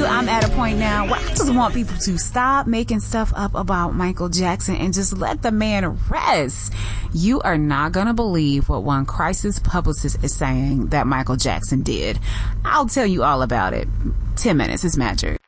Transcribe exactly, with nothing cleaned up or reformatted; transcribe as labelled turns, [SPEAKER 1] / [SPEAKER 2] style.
[SPEAKER 1] you, I'm at a point now where I just want people to stop making stuff up about Michael Jackson and just let the man rest. You are not gonna believe what one crisis publicist is saying that Michael Jackson did. I'll tell you all about it. ten minutes is magic.